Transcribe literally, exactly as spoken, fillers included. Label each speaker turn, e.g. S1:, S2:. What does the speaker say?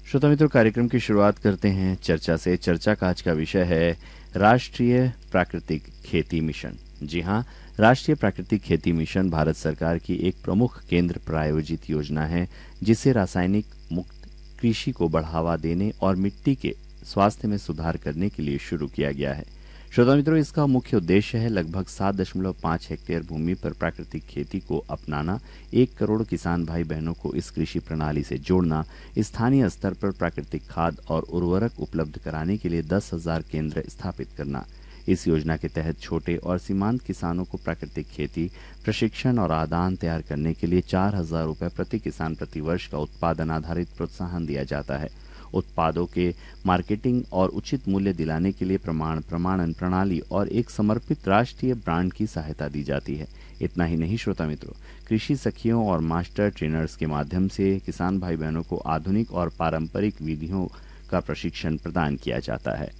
S1: श्रोता मित्रों, कार्यक्रम की शुरुआत करते हैं चर्चा से। चर्चा का आज का विषय है राष्ट्रीय प्राकृतिक खेती मिशन। जी हाँ, राष्ट्रीय प्राकृतिक खेती मिशन भारत सरकार की एक प्रमुख केंद्र प्रायोजित योजना है, जिसे रासायनिक मुक्त कृषि को बढ़ावा देने और मिट्टी के स्वास्थ्य में सुधार करने के लिए शुरू किया गया है। श्रोता मित्रों, इसका मुख्य उद्देश्य है लगभग सात दशमलव पाँच हेक्टेयर भूमि पर प्राकृतिक खेती को अपनाना, एक करोड़ किसान भाई बहनों को इस कृषि प्रणाली से जोड़ना, स्थानीय स्तर पर प्राकृतिक खाद और उर्वरक उपलब्ध कराने के लिए दस हजार केंद्र स्थापित करना। इस योजना के तहत छोटे और सीमांत किसानों को प्राकृतिक खेती प्रशिक्षण और आदान तैयार करने के लिए चार हजार रुपये प्रति किसान प्रति वर्ष का उत्पादन आधारित प्रोत्साहन दिया जाता है। उत्पादों के मार्केटिंग और उचित मूल्य दिलाने के लिए प्रमाण प्रमाणन प्रणाली और एक समर्पित राष्ट्रीय ब्रांड की सहायता दी जाती है। इतना ही नहीं श्रोता मित्रों, कृषि सखियों और मास्टर ट्रेनर्स के माध्यम से किसान भाई बहनों को आधुनिक और पारंपरिक विधियों का प्रशिक्षण प्रदान किया जाता है।